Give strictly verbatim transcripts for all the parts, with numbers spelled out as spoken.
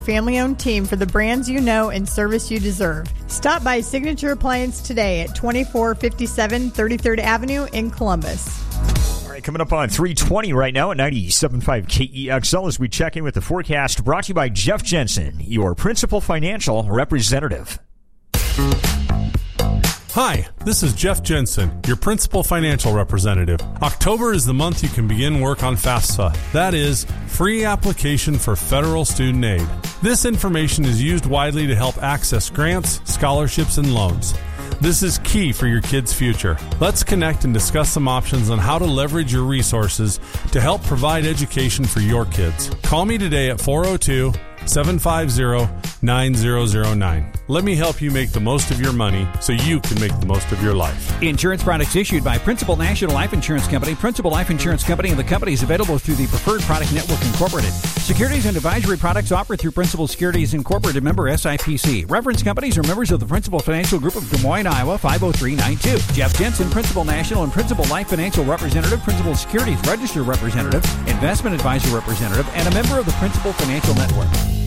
Family-owned team for the brands you know and service you deserve. Stop by Signature Appliance today at twenty-four fifty-seven thirty-third Avenue in Columbus. All right, coming up on three twenty right now at ninety-seven point five K E X L as we check in with the forecast brought to you by Jeff Jensen, your principal financial representative. Hi, this is Jeff Jensen, your principal financial representative. October is the month you can begin work on FAFSA. That is, free application for federal student aid. This information is used widely to help access grants, scholarships, and loans. This is key for your kids' future. Let's connect and discuss some options on how to leverage your resources to help provide education for your kids. Call me today at four oh two, seven five zero, nine zero zero nine. Let me help you make the most of your money so you can make the most of your life. Insurance products issued by Principal National Life Insurance Company. Principal Life Insurance Company and the company is available through the Preferred Product Network Incorporated. Securities and advisory products offered through Principal Securities Incorporated, member S I P C. Reference companies are members of the Principal Financial Group of Des Moines, Iowa, five oh three nine two. Jeff Jensen, Principal National and Principal Life Financial Representative, Principal Securities Register Representative, Investment Advisor Representative, and a member of the Principal Financial Network.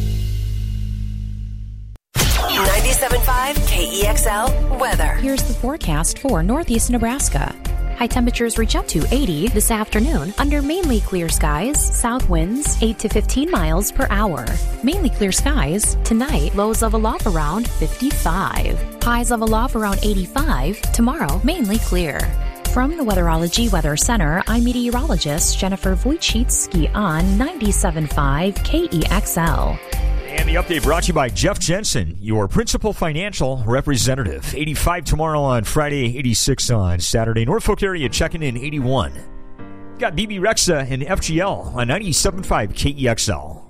ninety-seven point five K E X L weather. Here's the forecast for northeast Nebraska. High temperatures reach up to eighty this afternoon under mainly clear skies. South winds eight to fifteen miles per hour. Mainly clear skies. Tonight, lows level off around fifty-five. Highs level off around eighty-five. Tomorrow, mainly clear. From the Weatherology Weather Center, I'm meteorologist Jennifer Wojcicki on ninety-seven point five K E X L. And the update brought to you by Jeff Jensen, your principal financial representative. eighty-five tomorrow on Friday, eighty-six on Saturday. Norfolk area checking in eighty-one. Got B B Rexa and F G L on ninety-seven point five K E X L.